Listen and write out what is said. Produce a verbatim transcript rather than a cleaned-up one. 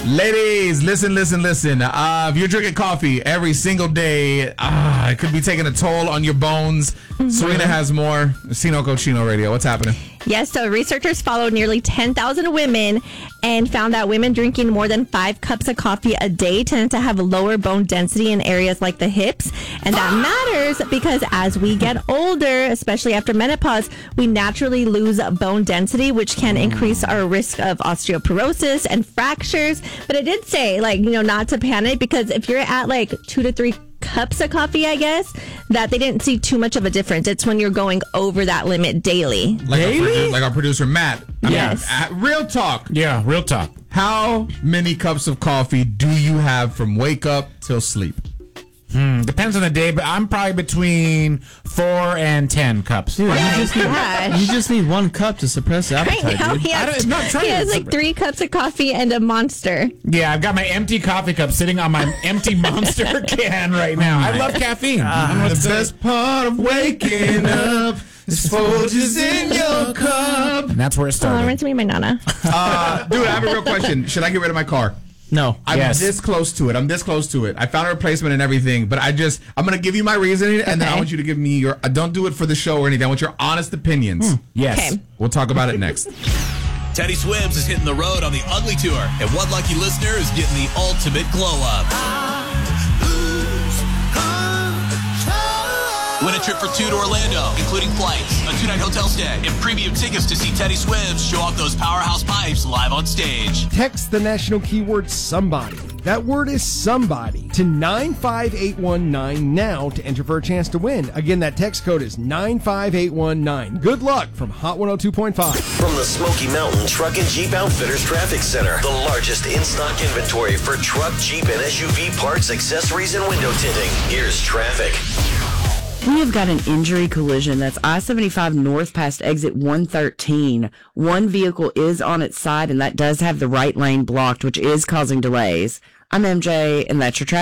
Ladies, listen, listen, listen. Uh, if you're drinking coffee every single day, uh, it could be taking a toll on your bones. Mm-hmm. Serena has more. Sinoco Chino Radio. What's happening? Yes, so researchers followed nearly ten thousand women and found that women drinking more than five cups of coffee a day tend to have lower bone density in areas like the hips. And that matters because as we get older, especially after menopause, we naturally lose bone density, which can increase our risk of osteoporosis and fractures. But it did say, like, you know, not to panic because if you're at like two to three cups of coffee, I guess, that they didn't see too much of a difference. It's when you're going over that limit daily. Like daily? Our, produ- like our producer, Matt. I yes. Mean, uh, real talk. Yeah, real talk. How many cups of coffee do you have from wake up till sleep? Hmm, depends on the day, but I'm probably between four and ten cups. Dude, you just, need, Gosh. you just need one cup to suppress the appetite, Right now, dude. he has, I'm not trying he to has like suppress- three cups of coffee and a Monster. Yeah, I've got my empty coffee cup sitting on my empty Monster can right now. I love caffeine. Uh, the best part of waking up is Folgers in your cup. And that's where it Oh, started. reminds me of my nana. Uh, dude, I have a real question. Should I get rid of my car? No. I'm Yes. this close to it. I'm this close to it. I found a replacement and everything, but I just, I'm going to give you my reasoning, and then I Okay. want you to give me your, uh, don't do it for the show or anything. I want your honest opinions. Yes. Okay. We'll talk about it next. Teddy Swims is hitting the road on the Ugly Tour, and one lucky listener is getting the ultimate glow-up. Win a trip for two to Orlando, including flights, a two-night hotel stay, and premium tickets to see Teddy Swims show off those powerhouse pipes live on stage. Text the national keyword somebody. That word is somebody to nine five eight one nine now to enter for a chance to win. Again, that text code is nine five eight one nine. Good luck from Hot one oh two point five. From the Smoky Mountain Truck and Jeep Outfitters Traffic Center, the largest in-stock inventory for truck, Jeep, and S U V parts, accessories, and window tinting. Here's traffic. We have got an injury collision. That's I seventy-five north past exit one thirteen. One vehicle is on its side, and that does have the right lane blocked, which is causing delays. I'm M J, and that's your traffic.